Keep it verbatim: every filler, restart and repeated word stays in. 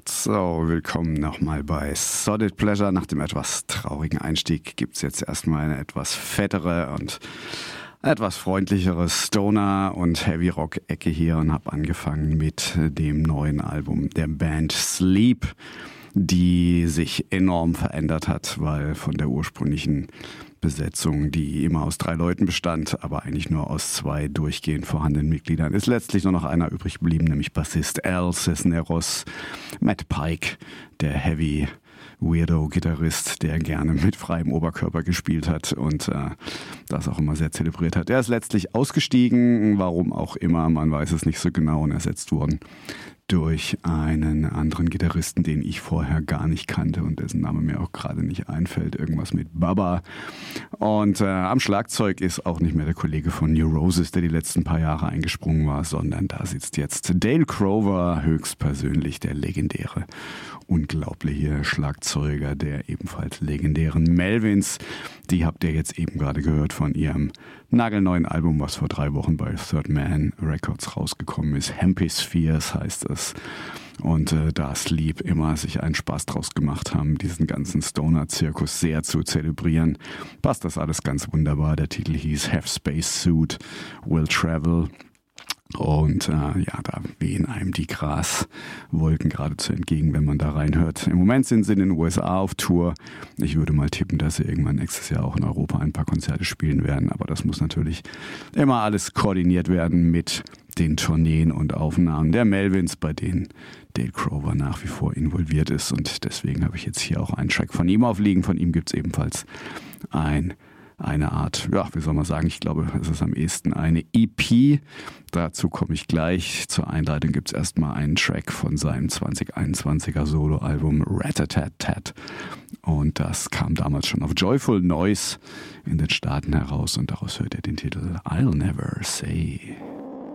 So, willkommen nochmal bei Solid Pleasure. Nach dem etwas traurigen Einstieg gibt es jetzt erstmal eine etwas fettere und etwas freundlichere Stoner- und Heavy-Rock-Ecke hier und habe angefangen mit dem neuen Album der Band Sleep, die sich enorm verändert hat, weil von der ursprünglichen Besetzung, die immer aus drei Leuten bestand, aber eigentlich nur aus zwei durchgehend vorhandenen Mitgliedern, ist letztlich nur noch einer übrig geblieben, nämlich Bassist Al Cisneros. Matt Pike, der Heavy Weirdo-Gitarrist, der gerne mit freiem Oberkörper gespielt hat und äh, das auch immer sehr zelebriert hat. Er ist letztlich ausgestiegen, warum auch immer, man weiß es nicht so genau, und ersetzt worden durch einen anderen Gitarristen, den ich vorher gar nicht kannte und dessen Name mir auch gerade nicht einfällt. Irgendwas mit Baba. Und äh, am Schlagzeug ist auch nicht mehr der Kollege von Neurosis, der die letzten paar Jahre eingesprungen war, sondern da sitzt jetzt Dale Crover, höchstpersönlich der legendäre, unglaubliche Schlagzeuger der ebenfalls legendären Melvins. Die habt ihr jetzt eben gerade gehört von ihrem nagelneuen Album, was vor drei Wochen bei Third Man Records rausgekommen ist. Hemispheres heißt es. Und äh, da Sleep immer sich einen Spaß draus gemacht haben, diesen ganzen Stoner-Zirkus sehr zu zelebrieren, passt das alles ganz wunderbar. Der Titel hieß Have Space Suit, Will Travel. Und äh, ja, da wehen einem die Graswolken geradezu entgegen, wenn man da reinhört. Im Moment sind sie in den U S A auf Tour. Ich würde mal tippen, dass sie irgendwann nächstes Jahr auch in Europa ein paar Konzerte spielen werden. Aber das muss natürlich immer alles koordiniert werden mit den Tourneen und Aufnahmen der Melvins, bei denen Dale Crover nach wie vor involviert ist. Und deswegen habe ich jetzt hier auch einen Track von ihm aufliegen. Von ihm gibt es ebenfalls ein eine Art, ja, wie soll man sagen, ich glaube, es ist am ehesten eine E P. Dazu komme ich gleich. Zur Einleitung gibt es erstmal einen Track von seinem zwanzig einundzwanziger Soloalbum Rat-a-tat-tat. Und das kam damals schon auf Joyful Noise in den Staaten heraus und daraus hört ihr den Titel I'll Never Say.